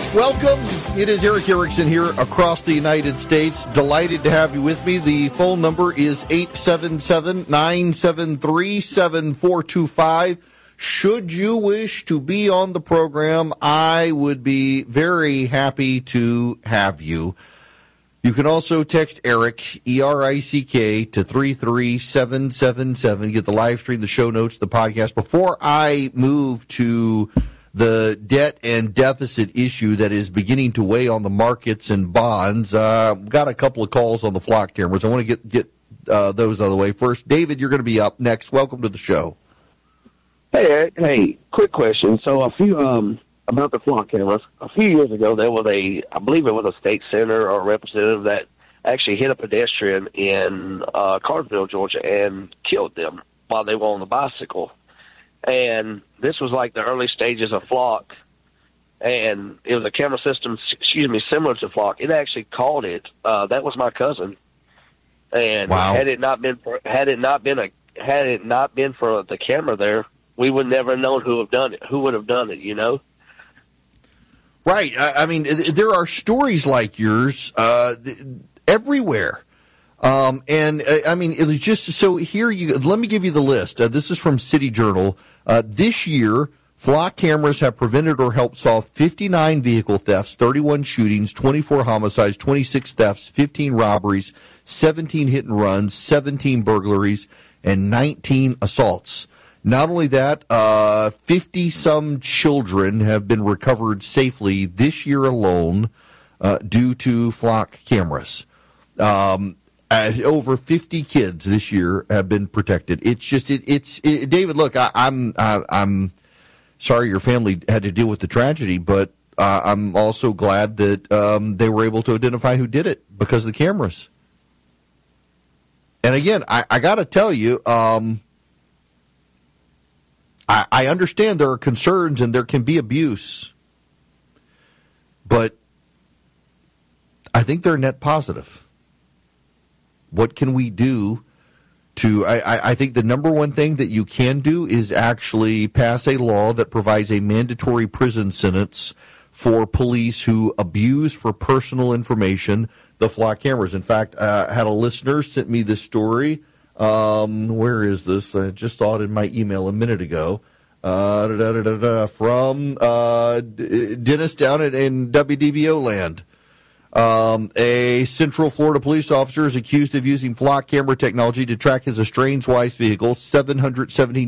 Welcome. It is Eric Erickson here across the United States. Delighted to have you with me. The phone number is 877-973-7425. Should you wish to be on the program, I would be very happy to have you. You can also text Eric, E-R-I-C-K, to 33777. Get the live stream, the show notes, the podcast. Before I move to the debt and deficit issue that is beginning to weigh on the markets and bonds, got a couple of calls on the flock cameras. I want to get those out of the way. First, David, you're going to be up next. Welcome to the show. Hey, Eric. Hey, quick question. So about the flock cameras. A few years ago, there was I believe it was a state senator or representative that actually hit a pedestrian in Cartersville, Georgia, and killed them while they were on the bicycle. And this was like the early stages of flock, and it was a camera system, similar to flock. It actually called it. That was my cousin. And wow. had it not been for the camera there, we would never have known who would have done it, you know? Right. I mean, there are stories like yours everywhere. And I mean, it was just so here let me give you the list. This is from City Journal. This year, flock cameras have prevented or helped solve 59 vehicle thefts, 31 shootings, 24 homicides, 26 thefts, 15 robberies, 17 hit and runs, 17 burglaries, and 19 assaults. Not only that, 50-some children have been recovered safely this year alone due to flock cameras. Over 50 kids this year have been protected. It's just, David, look, I'm sorry your family had to deal with the tragedy, but I'm also glad that they were able to identify who did it because of the cameras. And again, I got to tell you, I understand there are concerns and there can be abuse, but I think they're net positive. What can we do to, I think the number one thing that you can do is actually pass a law that provides a mandatory prison sentence for police who abuse for personal information the flock cameras. In fact, I had a listener sent me this story. Where is this? I just saw it in my email a minute ago. From Dennis down in WDBO land. A Central Florida police officer is accused of using flock camera technology to track his estranged wife's vehicle. 717